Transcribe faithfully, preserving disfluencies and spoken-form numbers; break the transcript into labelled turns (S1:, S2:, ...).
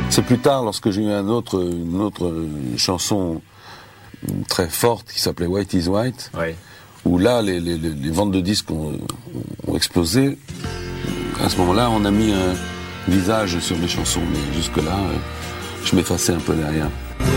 S1: C'est plus tard, lorsque j'ai eu un autre, une autre chanson très forte qui s'appelait White is White,
S2: ouais.
S1: où là, les, les, les ventes de disques ont, ont explosé. À ce moment-là, on a mis un visage sur les chansons, mais jusque-là, je m'effaçais un peu derrière.